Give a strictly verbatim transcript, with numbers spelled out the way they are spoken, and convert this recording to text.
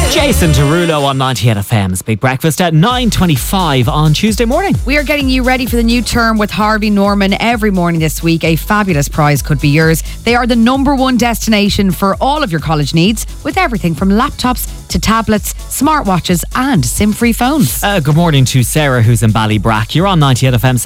Jason Derulo on ninety-eight F M's Big Breakfast at nine twenty-five on Tuesday morning. We are getting you ready for the new term with Harvey Norman every morning this week. A fabulous prize could be yours. They are the number one destination for all of your college needs, with everything from laptops to tablets, smartwatches and SIM-free phones. Uh, good morning to Sarah, who's in Ballybrack. You're on ninety-eight F M.